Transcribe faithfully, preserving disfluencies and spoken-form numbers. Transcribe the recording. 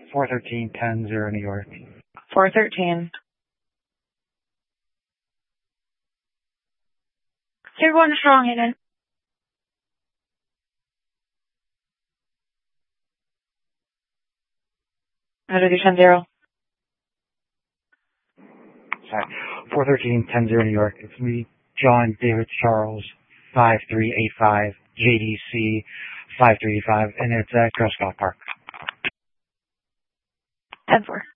four thirteen ten zero New York. four thirteen. You're going strong, Hayden. How did you ten zero? Sorry. four thirteen ten zero New York. It's me, John David Charles, five three eight five, J D C five three eight five, and it's at Girl Scout Park. ten four.